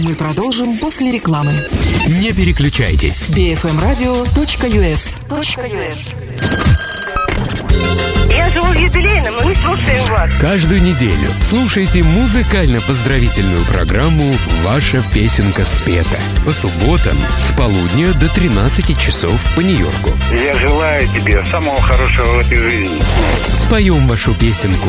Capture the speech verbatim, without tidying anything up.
Мы продолжим после рекламы. Не переключайтесь. би эф эм радио точка ю эс. Я живу в юбилейном, мы слушаем вас. Каждую неделю слушайте музыкально-поздравительную программу «Ваша песенка спета» по субботам с полудня до тринадцати часов по Нью-Йорку. Я желаю тебе самого хорошего в этой жизни. Споем вашу песенку